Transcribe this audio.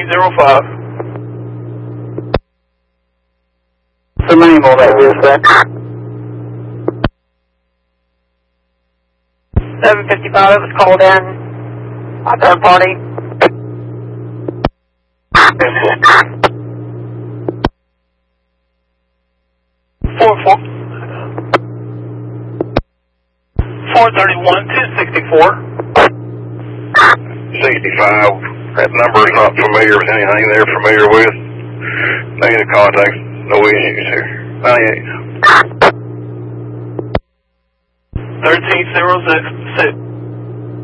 1305. The name on that is, sir? 755, it was called in. A third party. 431, 264. 65. That number is not familiar with anything they're familiar with. Negative contact. No issues here. 98. 1306.